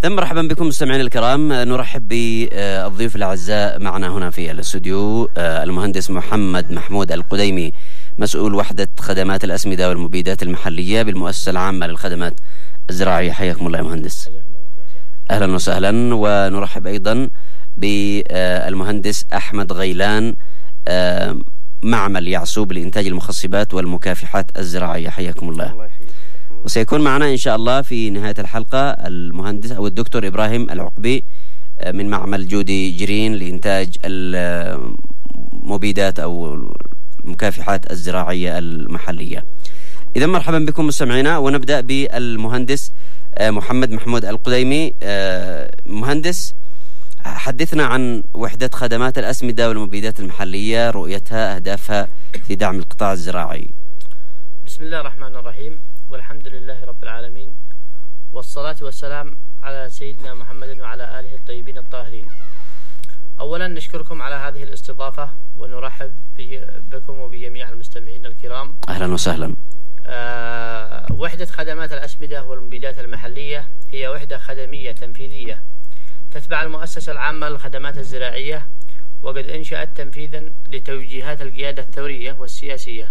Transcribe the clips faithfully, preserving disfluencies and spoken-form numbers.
ثم مرحبا بكم مستمعينا الكرام. نرحب بالضيوف الأعزاء معنا هنا في الاستوديو المهندس محمد محمود القديمي، مسؤول وحدة خدمات الأسمدة والمبيدات المحلية بالمؤسسة العامة للخدمات الزراعية. حياكم الله يا مهندس. أهلا وسهلا. ونرحب أيضا بالمهندس أحمد غيلان، معمل يعسوب لإنتاج المخصبات والمكافحات الزراعية. حياكم الله. وسيكون معنا إن شاء الله في نهاية الحلقة المهندس أو الدكتور إبراهيم العقبي من معمل جودي جرين لإنتاج المبيدات أو المكافحات الزراعية المحلية. إذا مرحبا بكم مستمعينا، ونبدأ بالمهندس محمد محمود القديمي. مهندس، حدثنا عن وحدة خدمات الأسمدة والمبيدات المحلية، رؤيتها، أهدافها في دعم القطاع الزراعي. بسم الله الرحمن الرحيم، والحمد لله رب العالمين، والصلاة والسلام على سيدنا محمد وعلى آله الطيبين الطاهرين. أولا نشكركم على هذه الاستضافة، ونرحب بكم وبجميع المستمعين الكرام. أهلا وسهلا. أه وحدة خدمات الأسمدة والمبيدات المحلية هي وحدة خدمية تنفيذية تتبع المؤسسة العامة للخدمات الزراعية، وقد انشأت تنفيذا لتوجيهات القيادة الثورية والسياسية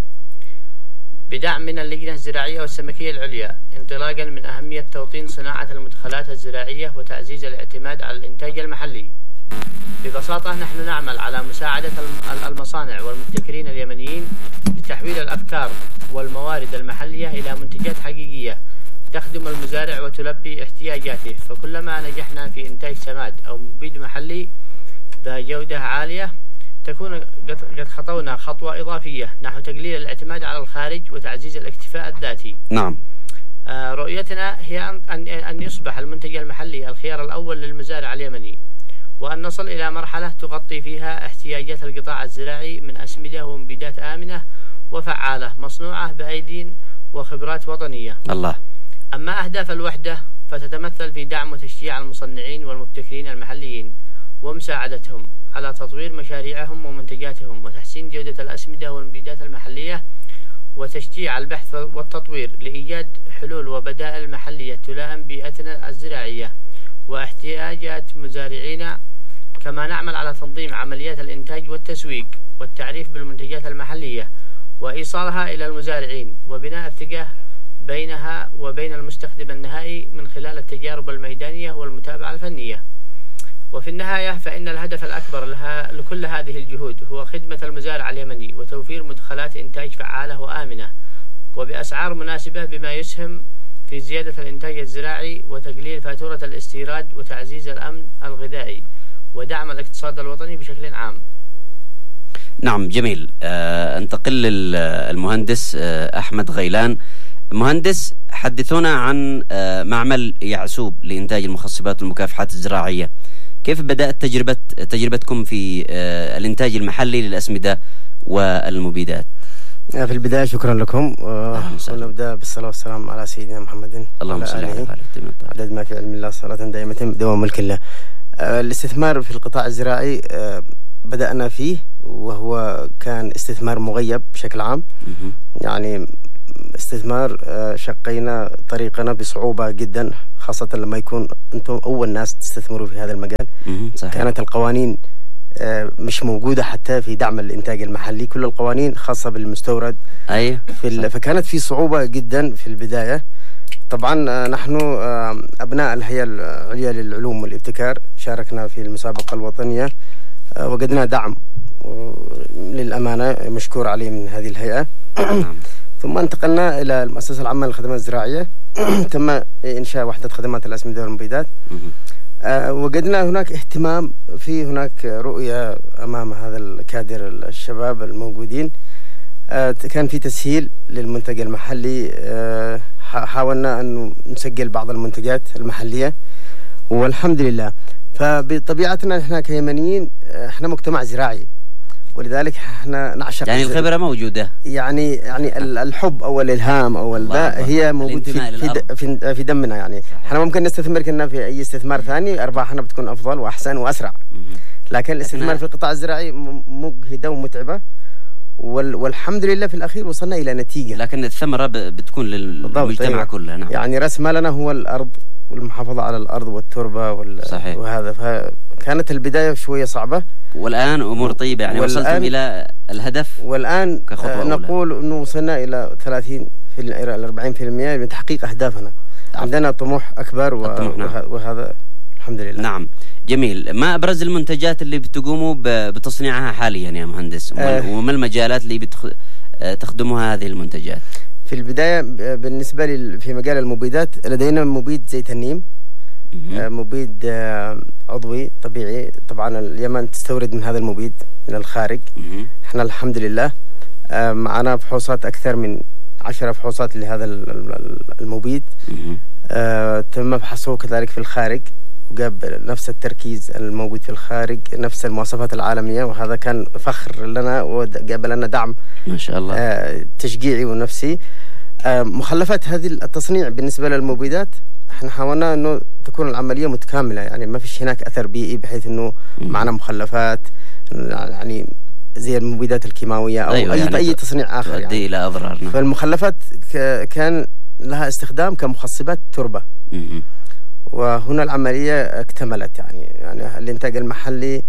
بدعم من اللجنة الزراعية والسمكية العليا، انطلاقا من أهمية توطين صناعة المدخلات الزراعية وتعزيز الاعتماد على الإنتاج المحلي. ببساطة نحن نعمل على مساعدة المصانع والمبتكرين اليمنيين لتحويل الأفكار والموارد المحلية إلى منتجات حقيقية تخدم المزارع وتلبي احتياجاته. فكلما نجحنا في إنتاج سماد أو مبيد محلي ذا جودة عالية تكون قد خطونا خطوة إضافية نحو تقليل الاعتماد على الخارج وتعزيز الاكتفاء الذاتي. نعم. آه رؤيتنا هي أن, أن يصبح المنتج المحلي الخيار الأول للمزارع اليمني، وأن نصل إلى مرحلة تغطي فيها احتياجات القطاع الزراعي من أسمدة ومبيدات آمنة وفعالة مصنوعة بأيدين وخبرات وطنية. الله. أما أهداف الوحدة فتتمثل في دعم وتشجيع المصنعين والمبتكرين المحليين ومساعدتهم على تطوير مشاريعهم ومنتجاتهم، وتحسين جودة الأسمدة والمبيدات المحلية، وتشجيع البحث والتطوير لإيجاد حلول وبدائل محلية تلائم بيئتنا الزراعية واحتياجات مزارعينا. كما نعمل على تنظيم عمليات الإنتاج والتسويق والتعريف بالمنتجات المحلية وإيصالها إلى المزارعين، وبناء الثقة بينها وبين المستخدم النهائي من خلال التجارب الميدانية والمتابعة الفنية. وفي النهاية فإن الهدف الأكبر لها لكل هذه الجهود هو خدمة المزارع اليمني وتوفير مدخلات إنتاج فعالة وآمنة وبأسعار مناسبة، بما يسهم في زيادة الإنتاج الزراعي وتقليل فاتورة الاستيراد وتعزيز الأمن الغذائي ودعم الاقتصاد الوطني بشكل عام. نعم، جميل. أه انتقل للمهندس أه أحمد غيلان. مهندس، حدثونا عن أه معمل يعسوب لإنتاج المخصبات والمكافحات الزراعية. كيف بدأت تجربة تجربتكم في أه الإنتاج المحلي للأسمدة والمبيدات؟ في البداية شكرا لكم، ونبدأ بالصلاة والسلام على سيدنا محمد اللهم صل عليه عدد ما في علم الله صلاة دائمة بدوام ملك الله. الاستثمار في القطاع الزراعي بدأنا فيه، وهو كان استثمار مغيب بشكل عام. يعني استثمار شقينا طريقنا بصعوبة جدا، خاصة لما يكون أنتم أول ناس تستثمروا في هذا المجال. صحيح. كانت القوانين مش موجودة حتى في دعم الإنتاج المحلي، كل القوانين خاصة بالمستورد. أيه. في فكانت في صعوبة جدا في البداية. طبعا نحن أبناء الهيئة العليا للعلوم والابتكار شاركنا في المسابقة الوطنية، وجدنا دعم للأمانة مشكور عليه من هذه الهيئة. ثم انتقلنا إلى المؤسسة العامة للخدمات الزراعية. تم إنشاء وحدة خدمات الأسمدة والمبيدات. أه وجدنا هناك اهتمام، في هناك رؤية أمام هذا الكادر الشباب الموجودين. أه كان في تسهيل للمنتج المحلي. أه حاولنا أن نسجل بعض المنتجات المحلية والحمد لله. فبطبيعتنا احنا كيمنيين احنا مجتمع زراعي، ولذلك احنا نعشق يعني الخبرة موجودة، يعني يعني الحب او الالهام او ذا هي موجود في في, في دمنا. يعني صحيح. احنا ممكن نستثمر كنا في اي استثمار ثاني ارباحنا بتكون افضل واحسن واسرع، لكن الاستثمار في القطاع الزراعي مجهدة ومتعبة، والحمد لله في الأخير وصلنا إلى نتيجة. لكن الثمرة بتكون للمجتمع كله. نعم. يعني رأس مالنا هو الأرض والمحافظة على الأرض والتربة وال... صحيح. وهذا، فكانت البداية شوية صعبة، والآن أمور طيبة يعني، وصلتم إلى الهدف، والآن نقول أنه وصلنا إلى ثلاثين في إلى أربعين بالمئة من تحقيق أهدافنا. عندنا طموح أكبر و... نعم. وهذا الحمد لله. نعم جميل. ما أبرز المنتجات اللي بتقوموا بتصنيعها حاليا يا مهندس، آه وما المجالات اللي بتخ... تخدمها هذه المنتجات؟ في البداية بالنسبة لي في مجال المبيدات لدينا مبيد زيت النيم، آه مبيد آه عضوي طبيعي. طبعا اليمن تستورد من هذا المبيد من الخارج. مم. احنا الحمد لله آه معنا فحوصات أكثر من عشرة فحوصات لهذا المبيد. آه تم فحصه كذلك في الخارج، وجاب نفس التركيز الموجود في الخارج، نفس المواصفات العالمية، وهذا كان فخر لنا وجاب لنا دعم ما شاء الله آه تشجيعي ونفسي. آه مخلفات هذه التصنيع بالنسبة للمبيدات احنا حاولنا انه تكون العملية متكاملة، يعني ما فيش هناك اثر بيئي بحيث انه معنا مخلفات يعني زي المبيدات الكيماوية او أيوة اي يعني اي تصنيع اخر تؤدي يعني الى اضرار. نعم. فالمخلفات كان لها استخدام كمخصبات تربة. مم. وهنا العملية اكتملت، يعني يعني الانتاج المحلي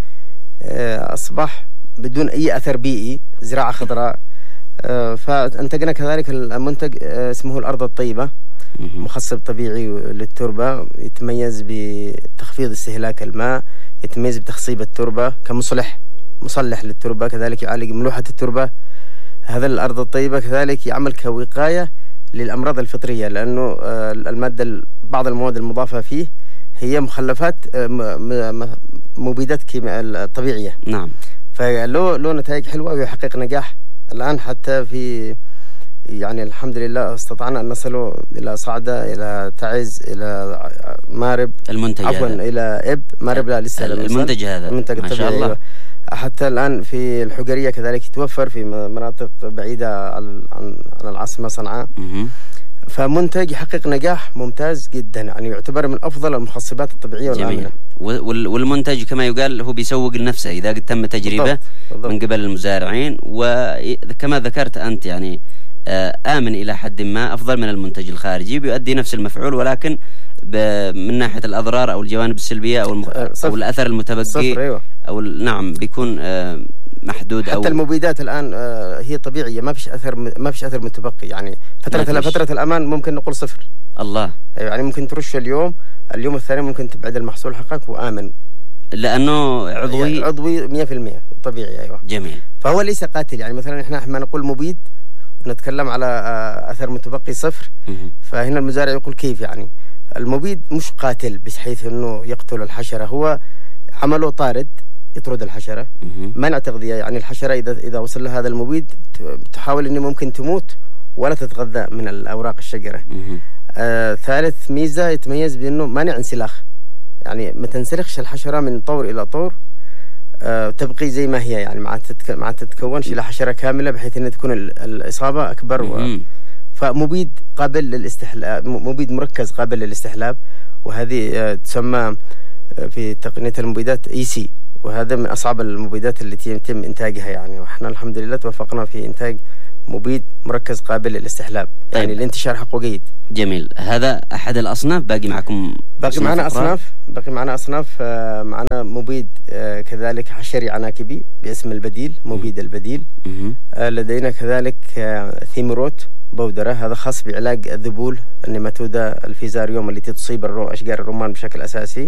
اصبح بدون اي اثر بيئي، زراعة خضراء. فانتجنا كذلك المنتج اسمه الارض الطيبة، مخصب طبيعي للتربة، يتميز بتخفيض استهلاك الماء، يتميز بتخصيب التربة كمصلح مصلح للتربة، كذلك يعالج ملوحة التربة. هذا الارض الطيبة كذلك يعمل كوقاية للأمراض الفطرية، لأنه المادة بعض المواد المضافة فيه هي مخلفات مبيدات كيميائية طبيعية. نعم. فله له نتائج حلوة ويحقق نجاح الآن، حتى في يعني الحمد لله استطعنا أن نصل إلى صعدة، إلى تعز، إلى مارب، المنتج عفوا هذا. إلى إب مارب، لا لسه المنتج هذا المنتج ما شاء الله. حتى الآن في الحجرية كذلك يتوفر في مناطق بعيدة عن عن العاصمة صنعاء. فمنتج يحقق نجاح ممتاز جدا، يعني يعتبر من أفضل المخصبات الطبيعية والآمنة. والمنتج كما يقال هو بيسوق لنفسه إذا قد تم تجربة بالضبط. بالضبط. من قبل المزارعين، وكما ذكرت أنت يعني آمن إلى حد ما، أفضل من المنتج الخارجي، بيؤدي نفس المفعول، ولكن من ناحية الأضرار أو الجوانب السلبية أو, المخ... أو الأثر المتبقي صفر. أيوة. أو نعم بيكون محدود. حتى أو المبيدات الآن هي طبيعية، ما فيش أثر ما فيش أثر متبقي، يعني فترة فترة الأمان ممكن نقول صفر. الله. يعني ممكن ترش اليوم، اليوم الثاني ممكن تبعد المحصول حقك وآمن، لأنه عضوي. يعني عضوي مية في المية طبيعي. أيوة. جميل. فهو ليس قاتل، يعني مثلا إحنا ما نقول مبيد ونتكلم على أثر متبقي صفر. فهنا المزارع يقول كيف يعني المبيد مش قاتل بحيث انه يقتل الحشرة، هو عمله طارد يطرد الحشرة، منع تغذية. يعني الحشرة اذا اذا وصل لها هذا المبيد تحاول انه ممكن تموت ولا تتغذى من الاوراق الشجرة. آه ثالث ميزة يتميز بانه مانع انسلاخ، يعني ما تنسلخش الحشرة من طور الى طور، آه تبقي زي ما هي، يعني ما تتك... ما تتكونش الى حشرة كاملة بحيث ان تكون الاصابة اكبر. و... فمبيد قابل للاستحلاب، مبيد مركز قابل للاستحلاب، وهذه تسمى في تقنية المبيدات اي سي، وهذا من اصعب المبيدات التي يتم انتاجها يعني. واحنا الحمد لله توفقنا في انتاج مبيد مركز قابل للاستحلاب. طيب. يعني الانتشار حقه جيد. جميل. هذا احد الاصناف. باقي معكم باقي معنا اصناف باقي معنا اصناف معنا مبيد كذلك حشري عناكبي باسم البديل، مبيد البديل. لدينا كذلك ثيمروت بودرة، هذا خاص بعلاج الذبول النيماتودا الفيزاريوم التي تصيب أشجار الرمان بشكل أساسي،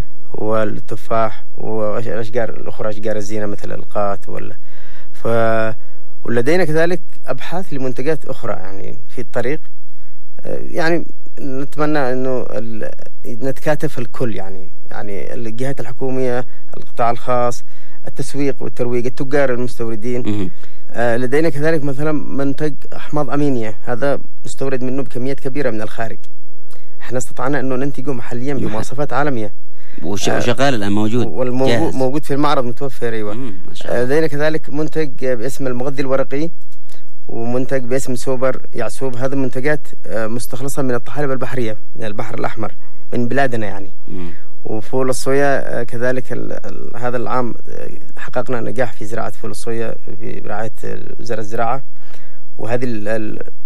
والتفاح والأشجار الأخرى، أشجار الزينة مثل القات ولا ف ولدينا كذلك أبحاث لمنتجات أخرى يعني في الطريق. يعني نتمنى إنه نتكاتف الكل، يعني يعني الجهات الحكومية، القطاع الخاص، التسويق والترويج، التجار المستوردين. آه لدينا كذلك مثلا منتج أحماض أمينية، هذا نستورد منه بكميات كبيرة من الخارج. احنا استطعنا انه ننتجه محليا بمواصفات عالمية، وشغال الآن موجود، والموجود موجود في المعرض متوفر. ايوه. آه لدينا كذلك منتج باسم المغذي الورقي، ومنتج باسم سوبر يعسوب، هذا منتجات آه مستخلصة من الطحالب البحرية من البحر الأحمر من بلادنا يعني. مم. وفول الصويا كذلك هذا العام حققنا نجاح في زراعة فول الصويا برعاية وزارة الزراعة، وهذه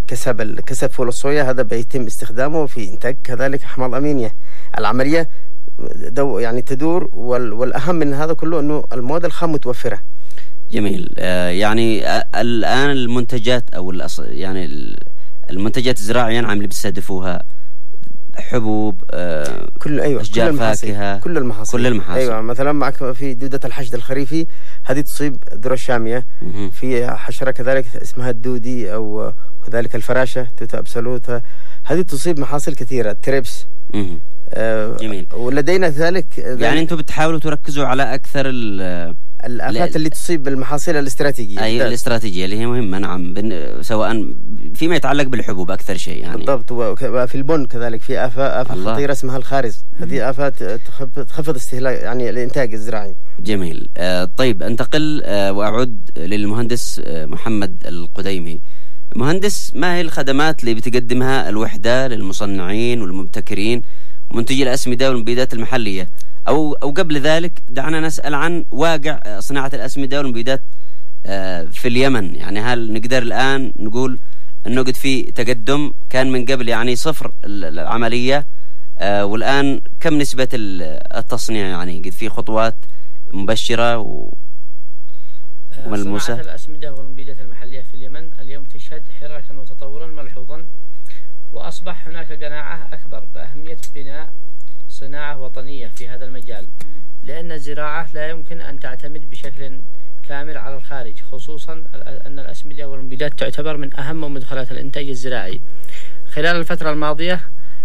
كسب كسب فول الصويا هذا بيتم استخدامه في إنتاج كذلك أحماض أمينية. العملية دو يعني تدور، والأهم من هذا كله أنه المواد الخام متوفرة. جميل. آه يعني آه الآن المنتجات أو يعني المنتجات الزراعية عم اللي بيستهدفوها حبوب، آه كل أيوة أشجار كل فاكهة، كل المحاصيل كل المحاصيل. أيوة مثلا معك في دودة الحشد الخريفي هذه تصيب الذرة الشامية. في حشرة كذلك اسمها الدودي أو كذلك الفراشة توتا أبسولوتا، هذه تصيب محاصيل كثيرة، تريبس. آه جميل. ولدينا ذلك يعني أنتم بتحاولوا تركزوا على أكثر الآفات اللي تصيب المحاصيل الاستراتيجية. أي الاستراتيجية اللي هي مهمة، نعم، سواء فيما يتعلق بالحبوب أكثر شيء يعني. بالضبط. وفي البن كذلك في آفة آفة خطيرة اسمها الخارز، هذه آفات تخفض استهلاك يعني الإنتاج الزراعي. جميل. آه طيب انتقل آه وأعود للمهندس آه محمد القديمي. مهندس، ما هي الخدمات اللي بتقدمها الوحدة للمصنعين والمبتكرين ومنتجي الأسمدة والمبيدات المحلية؟ أو أو قبل ذلك دعنا نسأل عن واقع صناعة الأسمدة والمبيدات في اليمن. يعني هل نقدر الآن نقول أنه قد في تقدم؟ كان من قبل يعني صفر العملية، والآن كم نسبة التصنيع؟ يعني قد في خطوات مبشرة وملموسة؟ صناعة الأسمدة والمبيدات المحلية في اليمن اليوم تشهد حراكا وتطورا ملحوظا، وأصبح هناك قناعة أكبر بأهمية بناء صناعة وطنية في هذا المجال، لأن الزراعة لا يمكن أن تعتمد بشكل كامل على الخارج، خصوصا أن الأسمدة والمبيدات تعتبر من أهم مدخلات الإنتاج الزراعي. خلال الفترة الماضية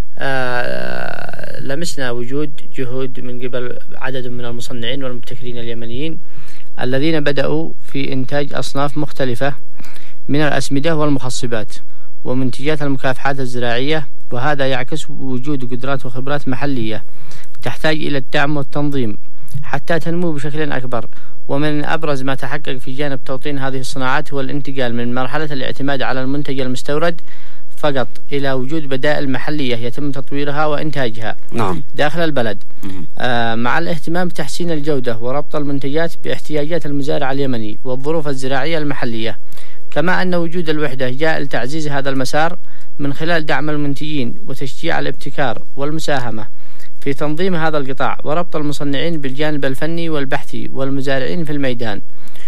آه لمسنا وجود جهود من قبل عدد من المصنعين والمبتكرين اليمنيين الذين بدأوا في إنتاج أصناف مختلفة من الأسمدة والمخصبات ومنتجات المكافحات الزراعية، وهذا يعكس وجود قدرات وخبرات محلية تحتاج إلى الدعم والتنظيم حتى تنمو بشكل أكبر. ومن أبرز ما تحقق في جانب توطين هذه الصناعات هو الانتقال من مرحلة الاعتماد على المنتج المستورد فقط إلى وجود بدائل محلية يتم تطويرها وإنتاجها نعم. داخل البلد، آه مع الاهتمام بتحسين الجودة وربط المنتجات باحتياجات المزارع اليمني والظروف الزراعية المحلية. كما أن وجود الوحدة جاء لتعزيز هذا المسار من خلال دعم المنتجين وتشجيع الابتكار والمساهمة في تنظيم هذا القطاع وربط المصنعين بالجانب الفني والبحثي والمزارعين في الميدان.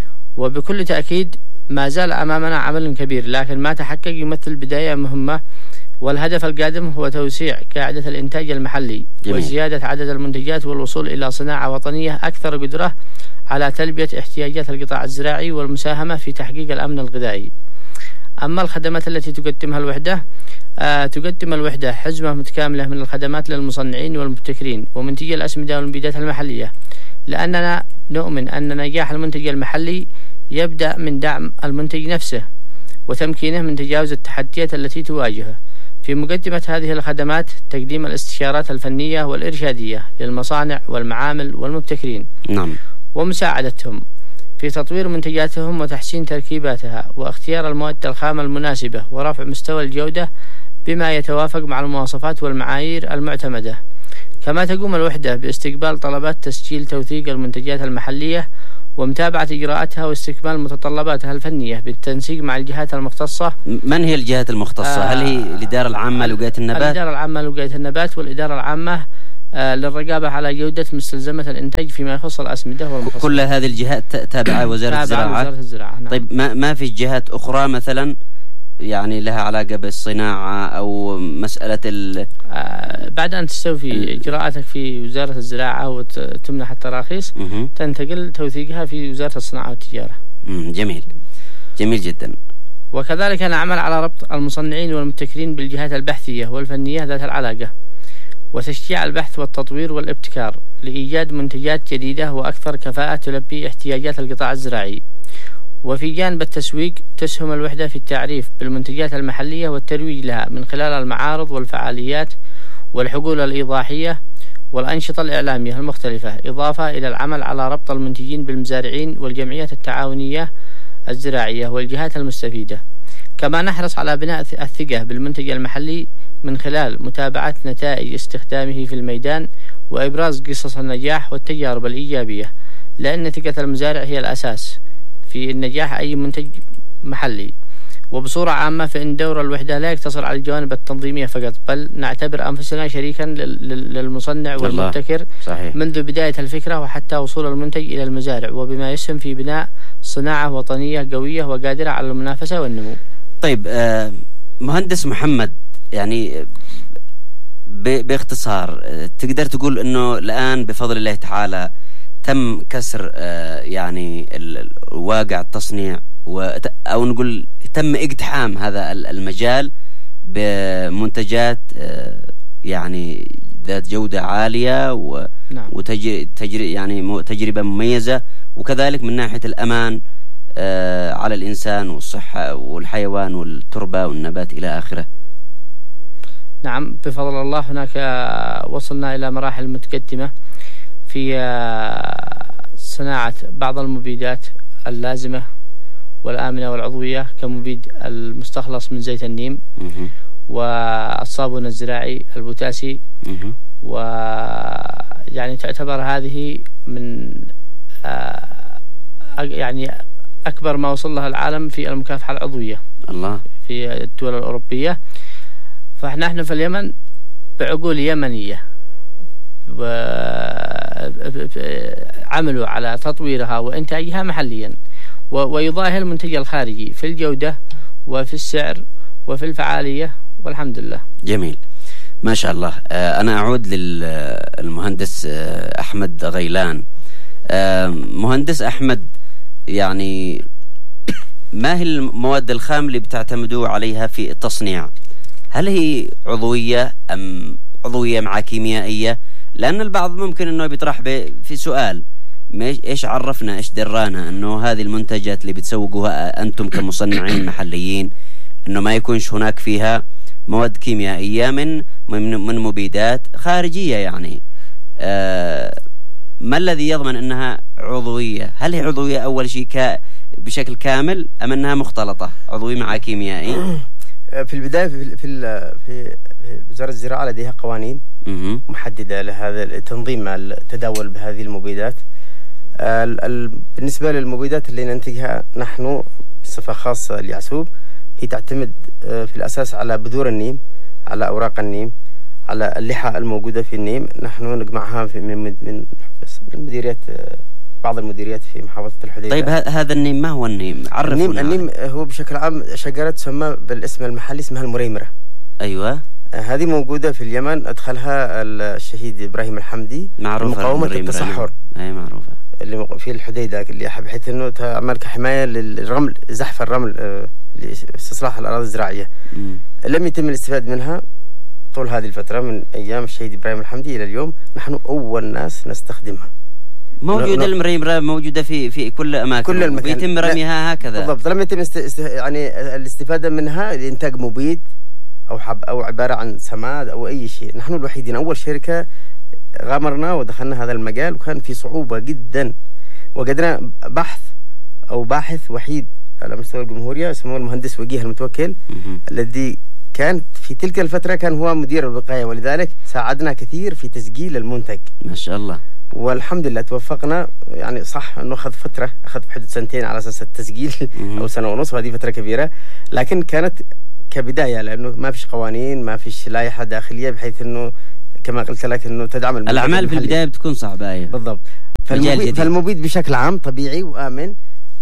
وبكل تأكيد ما زال أمامنا عمل كبير، لكن ما تحقق يمثل بداية مهمة، والهدف القادم هو توسيع قاعدة الإنتاج المحلي جميل. وزيادة عدد المنتجات والوصول إلى صناعة وطنية أكثر قدرة على تلبية احتياجات القطاع الزراعي والمساهمة في تحقيق الأمن الغذائي. أما الخدمات التي تقدمها الوحدة، آه تقدم الوحدة حزمة متكاملة من الخدمات للمصنعين والمبتكرين ومنتجي الأسمدة والمبيدات المحلية، لأننا نؤمن أن نجاح المنتج المحلي يبدأ من دعم المنتج نفسه وتمكينه من تجاوز التحديات التي تواجهه. في مقدمة هذه الخدمات تقديم الاستشارات الفنية والإرشادية للمصانع والمعامل والمبتكرين نعم. ومساعدتهم في تطوير منتجاتهم وتحسين تركيباتها واختيار المواد الخام المناسبة ورفع مستوى الجودة بما يتوافق مع المواصفات والمعايير المعتمدة. كما تقوم الوحدة باستقبال طلبات تسجيل توثيق المنتجات المحلية ومتابعة إجراءاتها واستكمال متطلباتها الفنية بالتنسيق مع الجهات المختصة. من هي الجهات المختصة؟ آه هل هي الإدارة العامة لوقاية النبات؟ الإدارة العامة لوقاية النبات والإدارة العامة آه للرقابة على جودة مستلزمة الإنتاج فيما يخص الأسمدة والمخصصات. كل هذه الجهات تابعة وزارة الزراعة؟ وزارة الزراعة نعم. طيب ما ما في جهات أخرى مثلا يعني لها علاقة بالصناعة أو مسألة ال آه بعد أن تستوفي إجراءاتك في وزارة الزراعة وتمنح التراخيص تنتقل توثيقها في وزارة الصناعة والتجارة. جميل جميل جدا. وكذلك نعمل على ربط المصنعين والمبتكرين بالجهات البحثية والفنية ذات العلاقة وتشجيع البحث والتطوير والابتكار لإيجاد منتجات جديدة وأكثر كفاءة تلبي احتياجات القطاع الزراعي. وفي جانب التسويق تسهم الوحدة في التعريف بالمنتجات المحلية والترويج لها من خلال المعارض والفعاليات والحقول الإيضاحية والأنشطة الإعلامية المختلفة، إضافة إلى العمل على ربط المنتجين بالمزارعين والجمعيات التعاونية الزراعية والجهات المستفيدة. كما نحرص على بناء الثقة بالمنتج المحلي من خلال متابعة نتائج استخدامه في الميدان وإبراز قصص النجاح والتجارب الإيجابية، لأن ثقة المزارع هي الأساس في النجاح أي منتج محلي. وبصورة عامة فإن دور الوحدة لا يقتصر على الجوانب التنظيمية فقط، بل نعتبر أنفسنا شريكا للمصنع والمبتكر صحيح. منذ بداية الفكرة وحتى وصول المنتج إلى المزارع، وبما يسهم في بناء صناعة وطنية قوية وقادرة على المنافسة والنمو. طيب آه مهندس محمد، يعني باختصار تقدر تقول أنه الآن بفضل الله تعالى تم كسر آه يعني واقع التصنيع، أو نقول تم اقتحام هذا المجال بمنتجات يعني ذات جودة عالية وتجري يعني تجربة مميزة، وكذلك من ناحية الأمان على الإنسان والصحة والحيوان والتربة والنبات إلى آخره. نعم بفضل الله هناك وصلنا إلى مراحل متقدمة في صناعة بعض المبيدات اللازمة والآمنة والعضوية كمبيد المستخلص من زيت النيم والصابون الزراعي البوتاسي، ويعني تعتبر هذه من يعني أكبر ما وصل لها العالم في المكافحة العضوية الله في الدول الأوروبية. فنحن في اليمن بعقول يمنية عملوا على تطويرها وإنتاجها محليا، ويضاهي المنتج الخارجي في الجودة وفي السعر وفي الفعالية، والحمد لله. جميل ما شاء الله. آه أنا أعود للمهندس آه أحمد غيلان. آه مهندس أحمد، يعني ما هي المواد الخام اللي بتعتمدوا عليها في التصنيع؟ هل هي عضوية أم عضوية مع كيميائية؟ لأن البعض ممكن أنه بيطرح في سؤال، ايش عرفنا ايش درانا انه هذه المنتجات اللي بتسوقوها انتم كمصنعين محليين انه ما يكونش هناك فيها مواد كيميائية من من, من مبيدات خارجية؟ يعني آه ما الذي يضمن انها عضوية؟ هل هي عضوية اول شيء ك بشكل كامل ام انها مختلطة عضوي مع كيميائي؟ في البداية في في في وزارة الزراعة لديها قوانين محددة لهذا تنظيم التداول بهذه المبيدات. بالنسبة للمبيدات اللي ننتجها نحن بصفة خاصة اليعسوب، هي تعتمد في الأساس على بذور النيم، على أوراق النيم، على اللحى الموجودة في النيم. نحن نجمعها في من من المديريات، بعض المديريات في محافظة الحديدة. طيب هذا النيم ما هو النيم؟ عرفنا. النيم, النيم هو بشكل عام شجرة تسمى بالاسم المحلي اسمها المريمرة. أيوة. هذه موجودة في اليمن، أدخلها الشهيد إبراهيم الحمدي. معروفة مقاومة التصحر. أي معروفة. اللي في الحديدة اللي بحيث إنه تعمل كحماية للرمل، زحف الرمل لاستصلاح الأراضي الزراعية. م. لم يتم الاستفادة منها طول هذه الفترة من أيام الشهيد إبراهيم الحمدي إلى اليوم. نحن أول ناس نستخدمها. موجودة المريمرة موجودة في في كل أماكن، كل المكان، ويتم رميها هكذا. بالضبط. لم يتم است... است... يعني الاستفادة منها لإنتاج مبيد أو حب أو عبارة عن سماد أو أي شيء. نحن الوحيدين، أول شركة غامرنا ودخلنا هذا المجال، وكان في صعوبة جدا، وجدنا بحث أو باحث وحيد على مستوى الجمهورية اسمه المهندس وجيه المتوكل، الذي كان في تلك الفترة كان هو مدير الوقاية، ولذلك ساعدنا كثير في تسجيل المنتج. ما شاء الله. والحمد لله توفقنا. يعني صح انه اخذ فتره، اخذ بحدود سنتين على اساس التسجيل او سنه ونص، وهذه فتره كبيره، لكن كانت كبدايه لانه ما فيش قوانين، ما فيش لائحه داخليه بحيث انه كما قلت لك انه تدعم الاعمال في البدايه بتكون صعبه. ايوه بالضبط. فالمبيد, فالمبيد بشكل عام طبيعي وامن،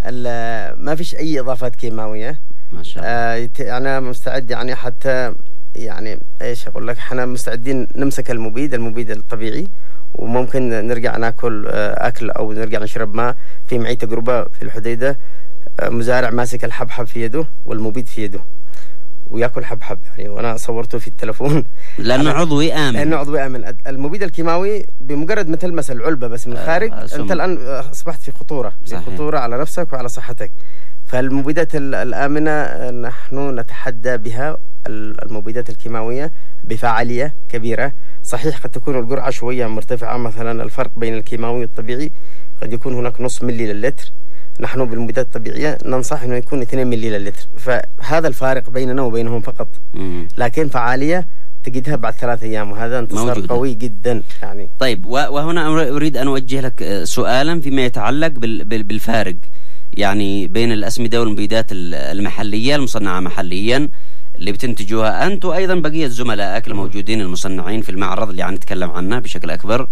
ما فيش اي اضافات كيماويه. ما شاء الله. آه انا مستعد يعني حتى يعني ايش اقول لك، احنا مستعدين نمسك المبيد المبيد الطبيعي، وممكن نرجع ناكل اكل او نرجع نشرب ماء. في معي تجربه في الحديده، مزارع ماسك الحبحب في يده والمبيد في يده وياكل حبحب، يعني وانا صورته في التلفون لانه عضوي امن. لانه عضوي امن. المبيد الكيماوي بمجرد ما تلمس العلبه بس من الخارج آه انت الان اصبحت في خطوره، في صحيح. خطوره على نفسك وعلى صحتك. فالمبيدات الامنه نحن نتحدى بها المبيدات الكيماويه بفاعليه كبيره. صحيح قد تكون الجرعة شوية مرتفعة، مثلا الفرق بين الكيماوي والطبيعي قد يكون هناك نص ملي للتر. نحن بالمبيدات الطبيعية ننصح انه يكون اثنين ملي للتر، فهذا الفارق بيننا وبينهم فقط. لكن فعالية تجدها بعد ثلاث ايام، وهذا انتصار موجودة. قوي جدا يعني. طيب وهنا اريد ان اوجه لك سؤالا فيما يتعلق بالفارق. يعني بين الأسمدة والمبيدات المحلية المصنعة محليا اللي بتنتجوها أنت وأيضا بقية زملائك الموجودين المصنعين في المعرض اللي عم نتكلم عنه بشكل أكبر،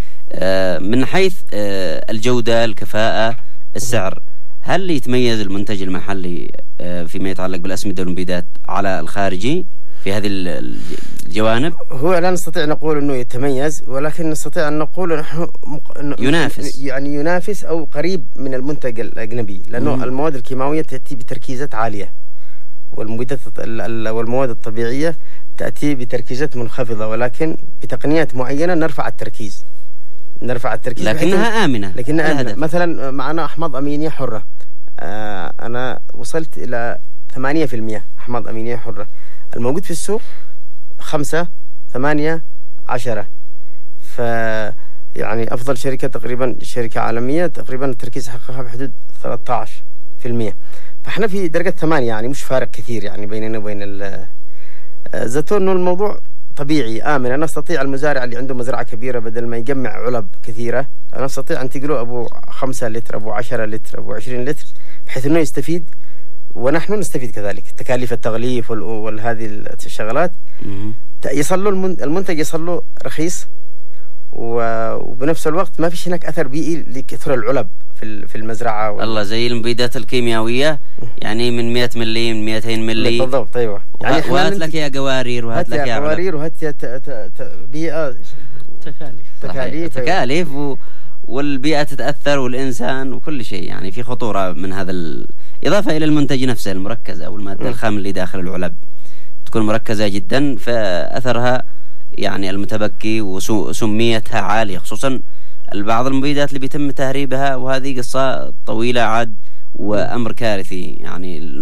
من حيث الجودة، الكفاءة، السعر، هل يتميز المنتج المحلي فيما يتعلق بالأسمدة والمبيدات على الخارجي في هذه الجوانب؟ هو لا نستطيع نقول أنه يتميز، ولكن نستطيع أن نقول نحن ينافس، يعني ينافس أو قريب من المنتج الأجنبي، لأنه مم. المواد الكيماوية تأتي بتركيزات عالية، والمبيدات والمواد الطبيعية تأتي بتركيزات منخفضة، ولكن بتقنيات معينة نرفع التركيز نرفع التركيز لكنها آمنة. لكنها آمنة. مثلا معنا أحماض أمينية حرة، آه أنا وصلت إلى ثمانية في المئة أحماض أمينية حرة، الموجود في السوق خمسة ثمانية عشرة، ف يعني أفضل شركة تقريبا شركة عالمية تقريبا التركيز حقها بحدود ثلاثة عشر في المئة، فإحنا في درجة ثمانية، يعني مش فارق كثير يعني بيننا وبين الزيتون. إنه الموضوع طبيعي آمن، أنا أستطيع المزارع اللي عنده مزرعة كبيرة بدل ما يجمع علب كثيرة أنا أستطيع أنتقله أبو خمسة لتر أبو عشرة لتر أبو عشرين لتر بحيث إنه يستفيد ونحن نستفيد كذلك. تكاليف التغليف وهذه الشغلات يصل له المنتج يصل له رخيص، وبنفس الوقت ما فيش هناك أثر بيئي لكثر العلب في في المزرعة وال... الله زي المبيدات الكيميائية يعني من مئة ملي من مئتين ملي بالضبط. أيوة يعني وهات لك يا قوارير وهات لك يا قوارير وهات يا ت... ت... ت... بيئة تكاليف تكاليف, تكاليف و... والبيئة تتأثر والإنسان وكل شيء، يعني في خطورة من هذا ال... إضافة إلى المنتج نفسه المركزة أو المادة الخام اللي داخل العلب تكون مركزة جدا، فأثرها يعني المتبقي وسميتها عالية، خصوصا بعض المبيدات اللي بيتم تهريبها، وهذه قصة طويلة عاد وأمر كارثي. يعني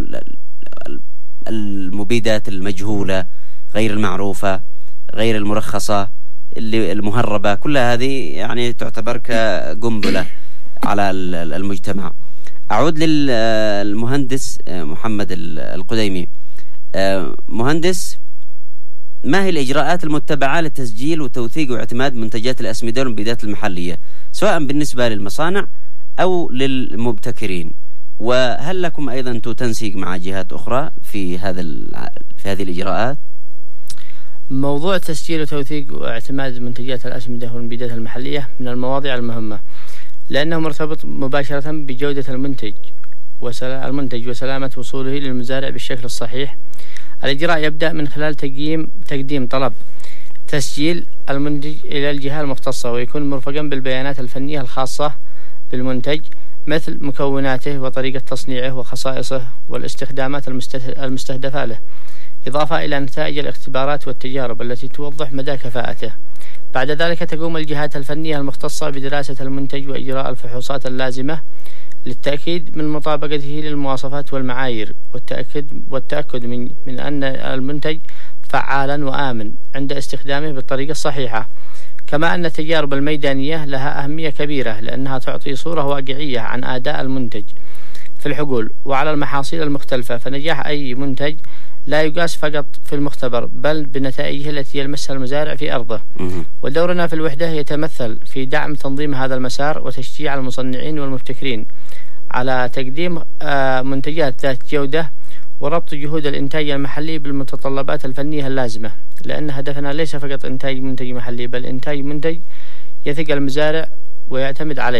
المبيدات المجهولة غير المعروفة غير المرخصة اللي المهربة كلها هذه يعني تعتبر كقنبلة على المجتمع. أعود للمهندس محمد القديمي. مهندس، ما هي الإجراءات المتبعة لتسجيل وتوثيق واعتماد منتجات الأسمدة والمبيدات المحلية سواء بالنسبة للمصانع أو للمبتكرين، وهل لكم أيضا تنسيق مع جهات أخرى في هذا في هذه الإجراءات؟ موضوع تسجيل وتوثيق واعتماد منتجات الأسمدة والمبيدات المحلية من المواضيع المهمة، لأنه مرتبط مباشرة بجودة المنتج المنتج وسلامة وصوله للمزارع بالشكل الصحيح. الإجراء يبدأ من خلال تقييم تقديم طلب تسجيل المنتج إلى الجهة المختصة، ويكون مرفقا بالبيانات الفنية الخاصة بالمنتج مثل مكوناته وطريقة تصنيعه وخصائصه والاستخدامات المستهدفة له، إضافة إلى نتائج الاختبارات والتجارب التي توضح مدى كفاءته. بعد ذلك تقوم الجهات الفنية المختصة بدراسة المنتج وإجراء الفحوصات اللازمة للتأكيد من مطابقته للمواصفات والمعايير، والتأكد والتأكد من من أن المنتج فعالا وآمن عند استخدامه بالطريقة الصحيحة. كما أن التجارب الميدانية لها أهمية كبيرة، لأنها تعطي صورة واقعية عن أداء المنتج في الحقول وعلى المحاصيل المختلفة. فنجاح أي منتج لا يقاس فقط في المختبر بل بنتائجه التي يلمسها المزارع في أرضه. ودورنا في الوحدة يتمثل في دعم تنظيم هذا المسار وتشجيع المصنعين والمبتكرين على تقديم منتجات ذات جودة، وربط جهود الإنتاج المحلي بالمتطلبات الفنية اللازمة، لأن هدفنا ليس فقط إنتاج منتج محلي بل إنتاج منتج يثق المزارع ويعتمد عليه.